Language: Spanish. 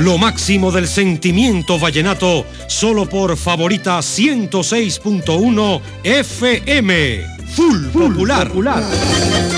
Lo máximo del sentimiento vallenato, solo por Favorita 106.1 FM. Full Popular.